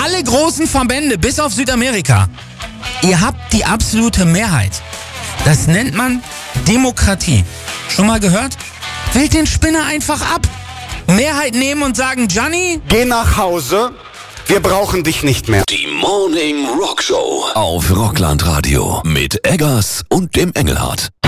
Alle großen Verbände, bis auf Südamerika. Ihr habt die absolute Mehrheit. Das nennt man Demokratie. Schon mal gehört? Wählt den Spinner einfach ab. Mehrheit nehmen und sagen, Gianni, geh nach Hause, wir brauchen dich nicht mehr. Die Morning Rock Show auf Rockland Radio mit Eggers und dem Engelhardt.